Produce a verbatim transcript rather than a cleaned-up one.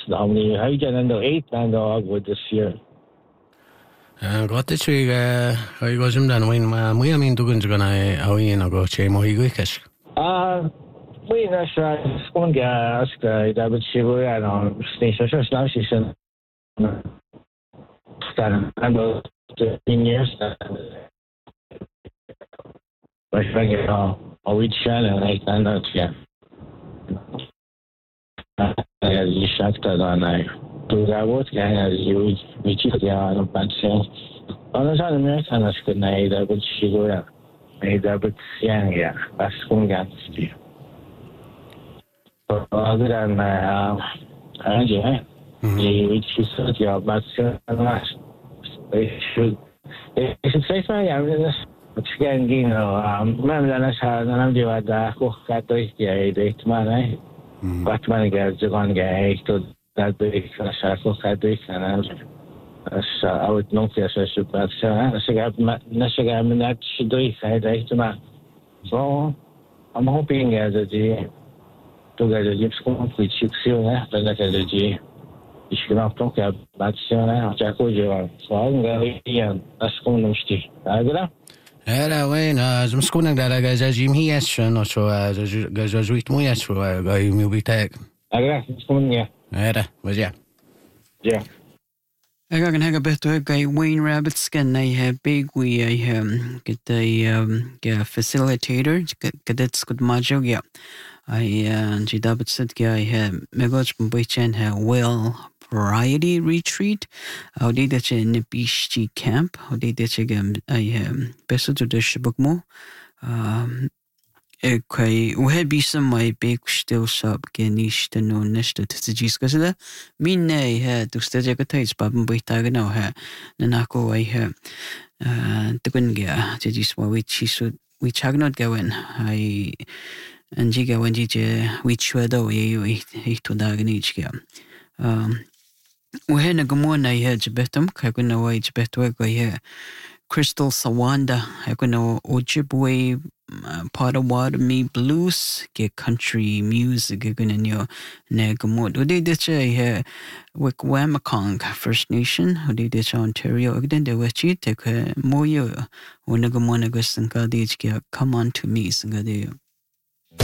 how many, how you getting into eight and dogwood this year? Got the tree, I got him done when my mean doing to gonna away in a go chain or he wicked. Uh, we that's right. One guy asked uh, that would she were at on station. So now she's in starting about fifteen years. My friend, you know, I'll reach Shannon like that, not yeah. As you shut that on, I do that work, and as you reach the on a bunch of on the American, that's good night. That would she go out. Made that would yeah, yeah. That's going to see. But other than uh, I yeah, you reach you said yeah, but they should. They should say something. I mean, but again, you know, um, remember that I had, and I'm doing that. Go got the yeah, date man, eh? But man, guys, you're going to get to that big. I shall go got this, and I, I would not guess I should, but I should have, I should have that should do it. I date man. So I'm hoping uh, that the to get the gyps going, we should see that, but like the G. Ich glaube, doch, ja, was ja, ja, gut, ja, sagen wir ja, das kommt nicht, ja, oder? Era وين از مسكونك دارا جا جيم هي شنو شو جا جا جويت مو يشو جا يمي بيتاك أجا مسكون يا era وجا يا أجا كان هجا بهتو هجا Wayne Rabbits كان أيه big we أيه كده يا facilitator كده تسكت ماجو يا أيه جدا بتصد يا أيه مجاج بيتشان ها well variety retreat او دي دچ نبيشتي camp او دي دچ گم اي بس تو دش بگمو اكاي وهي بيسم ماي بيكشتل شاب گنيشت نو نشت تسجيس كسدا مين ناي ها دوستجا كتايس بابن بيتاغنا ها نناكو اي ها تكنگا تجيس ما ويتشيسو ويتشاغنوت گوين اي انجي گوين جي ويتشودو ييو ايتو داغنيچ گا وهنا قمونا يا جبتهم كنا واي جبتوا يا Crystal Sawanda كنا Ojibwe Potawatomi blues get country music كنا نيو نقمود ودي دتش يا Wikwemacong First Nation ودي دتش Ontario أقدر دوتشي تك مويو ونقمونا قصن كاديج كيا Come on to me سنقديو